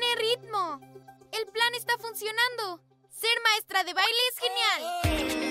¡Qué ritmo! El plan está funcionando. Ser maestra de baile es genial.